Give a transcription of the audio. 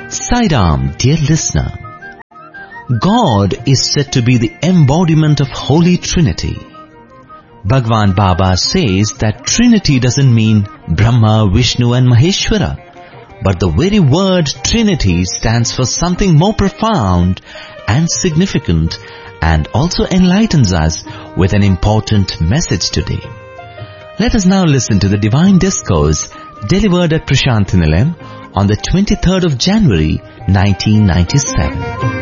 Sai-Ram, dear listener, God is said to be the embodiment of Holy Trinity. Bhagwan Baba says that Trinity doesn't mean Brahma, Vishnu and Maheshwara, but the very word Trinity stands for something more profound and significant, and also enlightens us with an important message today. Let us now listen to the Divine Discourse delivered at Prasanthi Nilayam on the 23rd of January 1997.